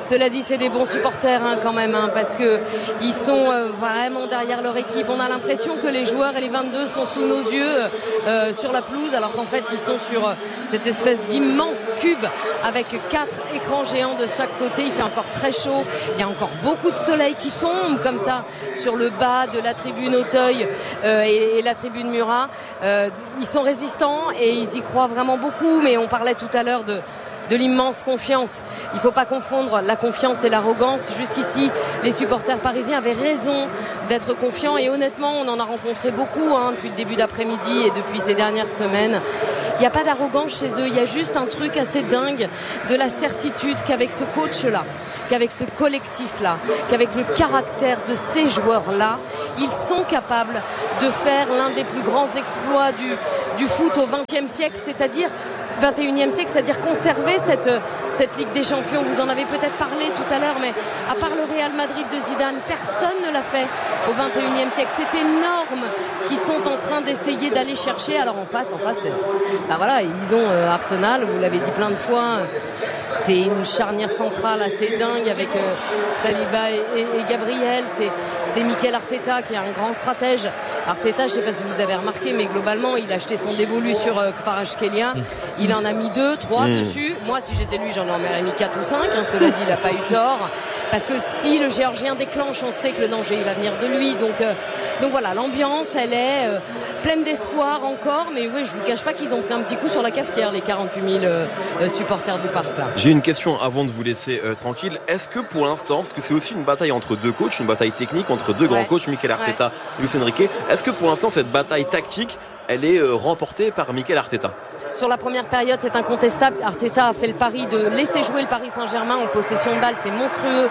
Cela dit, c'est des bons supporters quand même, parce que ils sont vraiment derrière leur équipe. On a l'impression que les joueurs et les 22 sont sous nos yeux sur la pelouse, alors qu'en fait ils sont sur cette espèce d'immense cube avec 4 écrans géants de chaque côté. Il fait encore très chaud, il y a encore beaucoup de soleil qui tombe comme ça sur le bas de la tribune Auteuil et la tribune Murat. Ils sont résistants et ils y croient vraiment beaucoup, mais on parlait tout à l'heure de l'immense confiance. Il ne faut pas confondre la confiance et l'arrogance. Jusqu'ici, les supporters parisiens avaient raison d'être confiants et honnêtement, on en a rencontré beaucoup depuis le début d'après-midi et depuis ces dernières semaines. Il n'y a pas d'arrogance chez eux, il y a juste un truc assez dingue de la certitude qu'avec ce coach-là, qu'avec ce collectif-là, qu'avec le caractère de ces joueurs-là, ils sont capables de faire l'un des plus grands exploits du foot au XXe siècle, c'est-à-dire 21e siècle, c'est-à-dire conserver cette Ligue des Champions. Vous en avez peut-être parlé tout à l'heure, mais à part le Real Madrid de Zidane, personne ne l'a fait au 21e siècle. C'est énorme ce qu'ils sont en train d'essayer d'aller chercher. Alors en face, voilà, ils ont Arsenal, vous l'avez dit plein de fois, c'est une charnière centrale assez dingue avec Saliba et Gabriel. C'est Mikel Arteta qui est un grand stratège. Arteta, je ne sais pas si vous avez remarqué, mais globalement, il a acheté son dévolu sur Kvaratskhelia. Il en a mis 2, 3 dessus. Moi, si j'étais lui, j'en aurais mis 4 ou 5. Cela dit, il n'a pas eu tort. Parce que si le Géorgien déclenche, on sait que le danger il va venir de lui. Donc voilà, l'ambiance, elle est pleine d'espoir encore. Mais oui, je ne vous cache pas qu'ils ont pris un petit coup sur la cafetière, les 48 000 supporters du parc. Là. J'ai une question avant de vous laisser tranquille. Est-ce que pour l'instant, parce que c'est aussi une bataille entre deux coachs, une bataille technique entre deux grands coachs, Mikel Arteta et Luis Enrique, est-ce que pour l'instant, cette bataille tactique, elle est remportée par Mikel Arteta? Sur la première période, c'est incontestable. Arteta a fait le pari de laisser jouer le Paris Saint-Germain en possession de balle. C'est monstrueux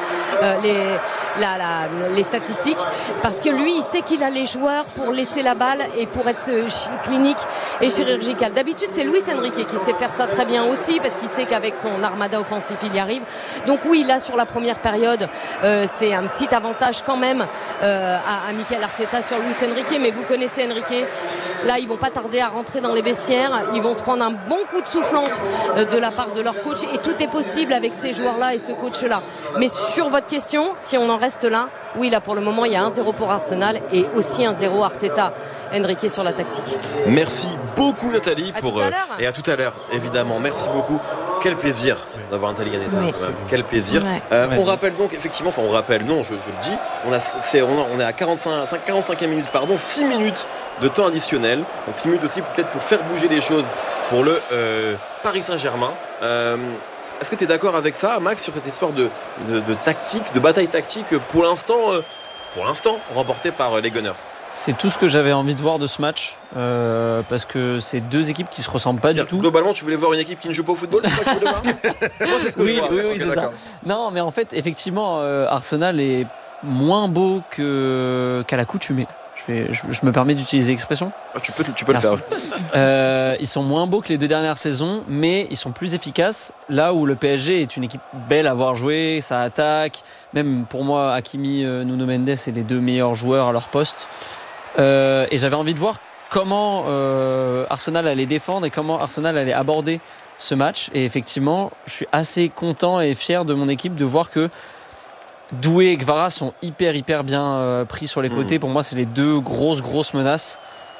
les statistiques. Parce que lui, il sait qu'il a les joueurs pour laisser la balle et pour être clinique et chirurgical. D'habitude, c'est Luis Enrique qui sait faire ça très bien aussi parce qu'il sait qu'avec son armada offensif, il y arrive. Donc oui, là, sur la première période, c'est un petit avantage quand même à Mikel Arteta sur Luis Enrique. Mais vous connaissez Enrique. Là, ils vont pas tarder à rentrer dans les vestiaires. Ils vont se prendre un bon coup de soufflante de la part de leur coach et tout est possible avec ces joueurs-là et ce coach-là. Mais sur votre question, si on en reste là, oui, là pour le moment, il y a 1-0 pour Arsenal et aussi 1-0 Arteta. Enrique sur la tactique. Merci beaucoup Nathalie et à tout à l'heure évidemment. Merci beaucoup. Quel plaisir d'avoir Nathalie Ganetta. Oui. Quel plaisir. On rappelle donc effectivement, je le dis, on est à 45e minute, 6 minutes de temps additionnel. Donc 6 minutes aussi peut-être pour faire bouger les choses pour le Paris Saint-Germain. Est-ce que tu es d'accord avec ça, Max, sur cette histoire de tactique, de bataille tactique pour l'instant remportée par les Gunners? C'est tout ce que j'avais envie de voir de ce match, parce que c'est deux équipes qui se ressemblent pas du tout. Globalement, tu voulais voir une équipe qui ne joue pas au football, c'est ça que tu voulais voir? Moi, c'est ce que oui, okay, c'est ça. Non, mais en fait, effectivement, Arsenal est moins beau qu'à l'accoutumée. Je me permets d'utiliser l'expression. Tu peux le faire. Ils sont moins beaux que les 2 dernières saisons, mais ils sont plus efficaces. Là où le PSG est une équipe belle à voir jouer, ça attaque. Même pour moi, Hakimi, Nuno Mendes, c'est les 2 meilleurs joueurs à leur poste. Et j'avais envie de voir comment Arsenal allait défendre et comment Arsenal allait aborder ce match. Et effectivement, je suis assez content et fier de mon équipe de voir que Doué et Kvara sont hyper bien pris sur les côtés. Pour moi, c'est les 2 grosses menaces.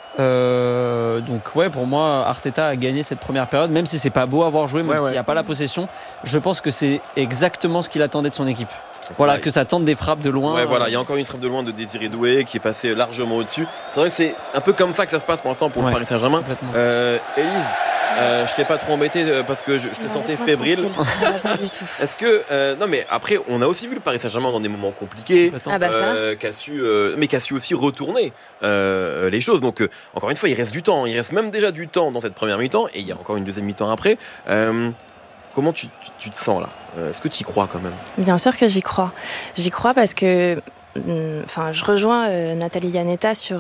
Donc ouais, pour moi, Arteta a gagné cette première période, même si c'est pas beau à voir jouer, même s'il n'y a pas la possession. Je pense que c'est exactement ce qu'il attendait de son équipe. Voilà, que ça tente des frappes de loin. Ouais, voilà, il y a encore une frappe de loin de Désiré Doué qui est passé largement au-dessus. C'est vrai que c'est un peu comme ça que ça se passe pour l'instant pour le Paris Saint-Germain. Élise, je t'ai pas trop embêté parce que je te sentais fébrile. Pas du tout. Est-ce que non, mais après on a aussi vu le Paris Saint-Germain dans des moments compliqués, qui a su aussi retourner les choses. Donc encore une fois, il reste du temps. Il reste même déjà du temps dans cette première mi-temps et il y a encore une deuxième mi-temps après. Comment tu te sens là? Est-ce que tu y crois quand même? Bien sûr que j'y crois. J'y crois parce que je rejoins Nathalie Ganetta sur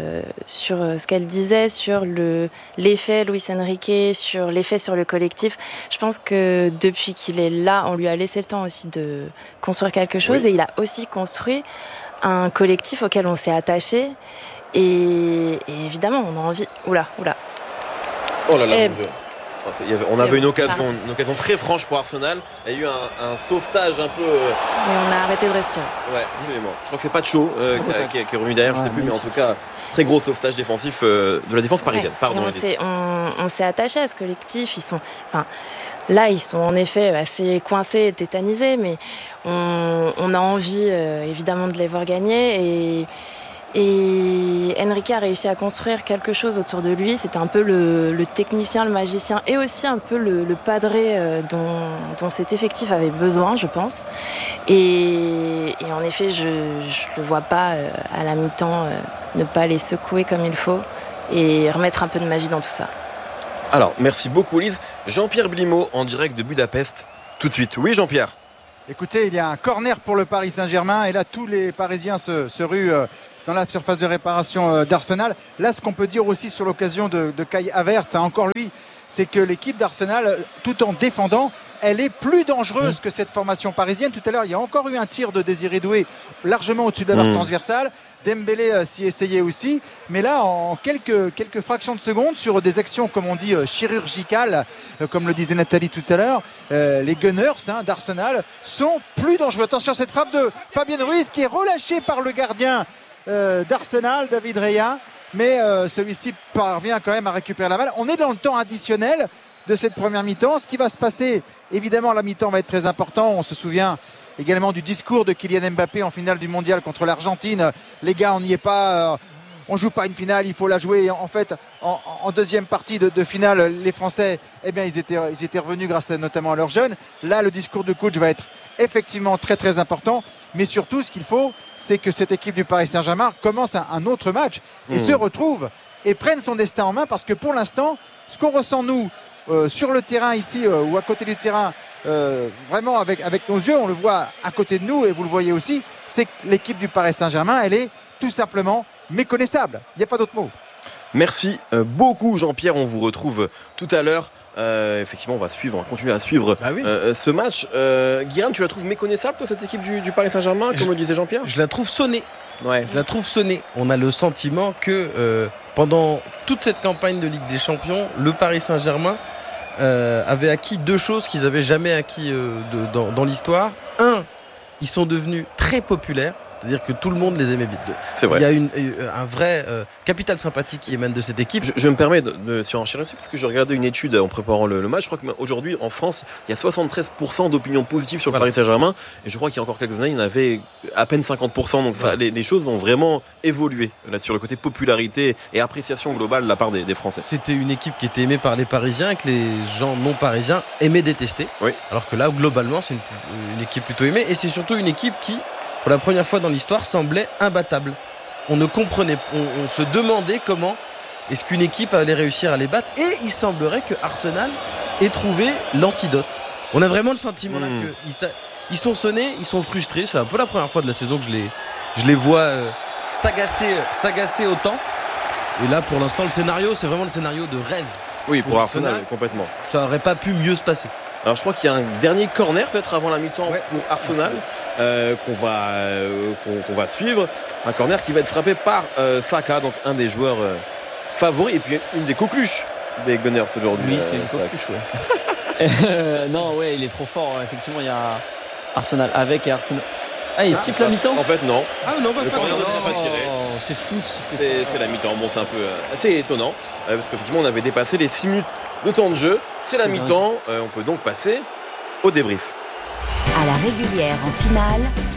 ce qu'elle disait sur l'effet Luis Enrique, sur l'effet sur le collectif. Je pense que depuis qu'il est là, on lui a laissé le temps aussi de construire quelque chose et il a aussi construit un collectif auquel on s'est attaché et évidemment on a envie... Oula. Oh là là, mon Dieu. On avait une occasion très franche pour Arsenal. Il y a eu un sauvetage un peu. Et on a arrêté de respirer. Ouais, dis-moi. Je crois que c'est Pacho qui est revenu derrière, je sais plus, mais en tout cas, très gros sauvetage défensif de la défense parisienne. Ouais. Pardon. On s'est attaché à ce collectif. Là, ils sont en effet assez coincés et tétanisés, mais on a envie évidemment de les voir gagner. Et Enrique a réussi à construire quelque chose autour de lui. C'était un peu le technicien, le magicien et aussi un peu le padré dont cet effectif avait besoin, je pense. Et en effet, je le vois pas à la mi-temps ne pas les secouer comme il faut et remettre un peu de magie dans tout ça. Alors, merci beaucoup Lise. Jean-Pierre Blimaud en direct de Budapest. Tout de suite. Oui, Jean-Pierre. Écoutez, il y a un corner pour le Paris Saint-Germain et là tous les Parisiens se ruent dans la surface de réparation d'Arsenal. Là, ce qu'on peut dire aussi sur l'occasion de Kai Havertz, encore lui, c'est que l'équipe d'Arsenal, tout en défendant, elle est plus dangereuse que cette formation parisienne. Tout à l'heure, il y a encore eu un tir de Désiré Doué largement au-dessus de la barre transversale. Dembélé s'y essayait aussi. Mais là, en quelques fractions de secondes, sur des actions, comme on dit, chirurgicales, comme le disait Nathalie tout à l'heure, les Gunners d'Arsenal sont plus dangereux. Attention, cette frappe de Fabien Ruiz qui est relâchée par le gardien d'Arsenal, David Raya, mais celui-ci parvient quand même à récupérer la balle. On est dans le temps additionnel de cette première mi-temps. Ce qui va se passer, évidemment, la mi-temps va être très important. On se souvient également du discours de Kylian Mbappé en finale du mondial contre l'Argentine. Les gars, on n'y est pas, on joue pas une finale, il faut la jouer. En fait, en deuxième partie de finale, les Français, ils étaient revenus grâce notamment à leurs jeunes. Là, le discours de coach va être effectivement très très important. Mais surtout, ce qu'il faut, c'est que cette équipe du Paris Saint-Germain commence un autre match et se retrouve et prenne son destin en main, parce que pour l'instant, ce qu'on ressent nous sur le terrain ici ou à côté du terrain, vraiment avec nos yeux, on le voit à côté de nous et vous le voyez aussi, c'est que l'équipe du Paris Saint-Germain, elle est tout simplement méconnaissable. Il n'y a pas d'autre mot. Merci beaucoup Jean-Pierre, on vous retrouve tout à l'heure. Effectivement, on va continuer à suivre ce match. Guirin, tu la trouves méconnaissable, toi, cette équipe du Paris Saint-Germain, comme le disait Jean-Pierre ? Je la trouve sonnée. Ouais. Je la trouve sonnée. On a le sentiment que pendant toute cette campagne de Ligue des Champions, le Paris Saint-Germain avait acquis deux choses qu'ils n'avaient jamais acquis dans l'histoire. Un, ils sont devenus très populaires. C'est-à-dire que tout le monde les aimait bien. C'est vrai. Il y a un vrai capital sympathique qui émane de cette équipe. Je me permets de surenchérir aussi, parce que j'ai regardé une étude en préparant le match. Je crois qu'aujourd'hui, en France, il y a 73% d'opinion positive sur le Paris Saint-Germain. Et je crois qu'il y a encore quelques années, il y en avait à peine 50%. Donc les choses ont vraiment évolué là, sur le côté popularité et appréciation globale de la part des Français. C'était une équipe qui était aimée par les Parisiens, que les gens non parisiens aimaient détester. Oui. Alors que là, globalement, c'est une équipe plutôt aimée. Et c'est surtout une équipe qui, pour la première fois dans l'histoire, semblait imbattable. On se demandait comment est-ce qu'une équipe allait réussir à les battre. Et il semblerait que Arsenal ait trouvé l'antidote. On a vraiment le sentiment là qu'ils sont sonnés, ils sont frustrés. C'est un peu la première fois de la saison que je les vois s'agacer autant. Et là, pour l'instant, le scénario, c'est vraiment le scénario de rêve. Oui, pour Arsenal, complètement. Ça n'aurait pas pu mieux se passer. Alors je crois qu'il y a un dernier corner peut-être avant la mi-temps pour Arsenal qu'on va suivre. Un corner qui va être frappé par Saka, donc un des joueurs favoris et puis une des coqueluches des Gunners aujourd'hui. Oui, c'est une coqueluche, non, il est trop fort. Effectivement, il y a Arsenal avec et Arsenal. Ah, il siffle la mi-temps ? En fait, non. Ah non, le corner ne sera pas tiré. C'est fou. C'est la mi-temps. Bon, c'est un peu assez étonnant parce qu'effectivement, on avait dépassé les 6 minutes de temps de jeu. C'est la mi-temps. On peut donc passer au débrief. À la régulière en finale,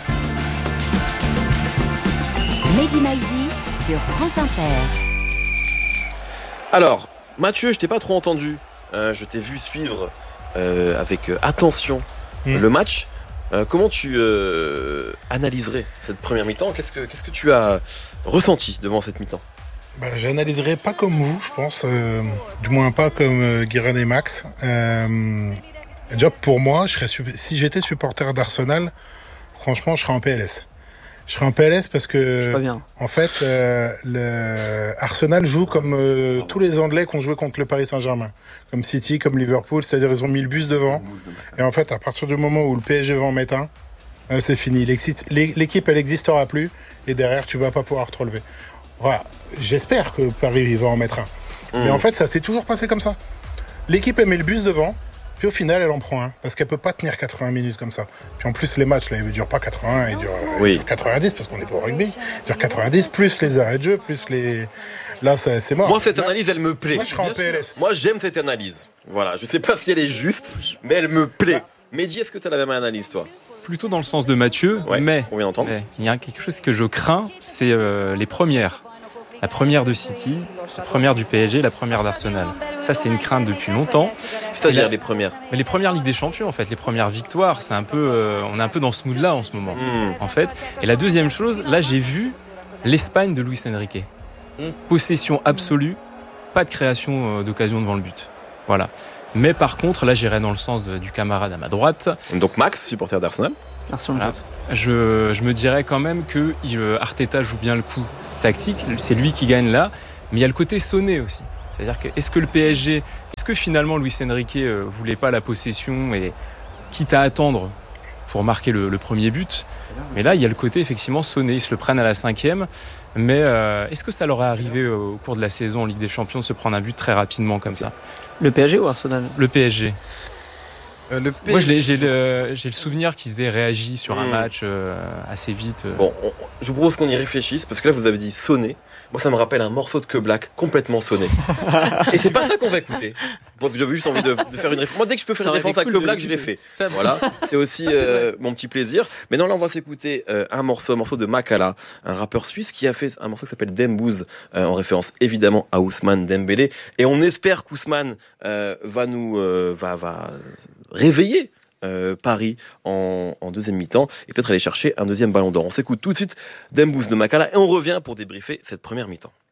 Mehdi Maizi sur France Inter. Alors, Mathieu, je t'ai pas trop entendu. Je t'ai vu suivre avec attention le match. Comment tu analyserais cette première mi-temps ? Qu'est-ce que tu as ressenti devant cette mi-temps ? J'analyserai pas comme vous, je pense. Du moins pas comme Guirin et Max. Déjà, pour moi, si j'étais supporter d'Arsenal, franchement, je serais en PLS. Je serais en PLS parce que, en fait, Arsenal joue comme tous les Anglais qui ont joué contre le Paris Saint-Germain, comme City, comme Liverpool, c'est-à-dire ils ont mis le bus devant. Et en fait, à partir du moment où le PSG va en mettre un, c'est fini. L'équipe, elle n'existera plus, et derrière, tu vas pas pouvoir te relever. Voilà. J'espère que Paris va en mettre un. Mais en fait, ça s'est toujours passé comme ça. L'équipe met le bus devant, puis au final, elle en prend un. Parce qu'elle peut pas tenir 80 minutes comme ça. Puis en plus, les matchs, là, ils durent pas 80, ils durent 90, parce qu'on n'est pas au rugby. Ils durent 90, plus les arrêts de jeu, plus les... Là, c'est mort. Moi, cette analyse, elle me plaît. Moi, je serais en PLS. Moi, j'aime cette analyse. Voilà, je sais pas si elle est juste, mais elle me plaît. Mehdi, est-ce que tu as la même analyse, toi? Plutôt dans le sens de Mathieu, mais on vient d'entendre. Il y a quelque chose que je crains, c'est les premières. La première de City, la première du PSG, la première d'Arsenal. Ça, c'est une crainte depuis longtemps. C'est-à-dire les premières? Mais les premières Ligue des Champions, en fait, les premières victoires, c'est un peu, on est un peu dans ce mood-là en ce moment, en fait. Et la deuxième chose, là, j'ai vu l'Espagne de Luis Enrique. Possession absolue, pas de création d'occasion devant le but. Voilà. Mais par contre, là, j'irais dans le sens du camarade à ma droite. Donc Max, supporter d'Arsenal. Voilà. Je me dirais quand même que Arteta joue bien le coup tactique, c'est lui qui gagne là, mais il y a le côté sonné aussi. C'est-à-dire que est-ce que finalement Luis Enrique voulait pas la possession et quitte à attendre pour marquer le premier but, mais là il y a le côté effectivement sonné, ils se le prennent à la 5e, mais est-ce que ça leur est arrivé au cours de la saison en Ligue des Champions de se prendre un but très rapidement comme ça? Le PSG ou Arsenal? Le PSG. Moi, j'ai le souvenir qu'ils aient réagi sur un match assez vite. Bon, je vous propose qu'on y réfléchisse, parce que là, vous avez dit sonner. Moi, ça me rappelle un morceau de Que Black complètement sonné. Et c'est pas ça qu'on va écécouter. Parce que j'avais juste envie de faire une référence. Moi, dès que je peux faire une référence à Que Black, je l'ai fait. Voilà, c'est aussi mon petit plaisir. Mais non, là, on va s'écouter un morceau de Makala, un rappeur suisse qui a fait un morceau qui s'appelle Dembouz, en référence évidemment à Ousmane Dembélé. Et on espère qu'Ousmane va réveiller Paris en deuxième mi-temps et peut-être aller chercher un deuxième ballon d'or. On s'écoute tout de suite Dembouz de Makala et on revient pour débriefer cette première mi-temps.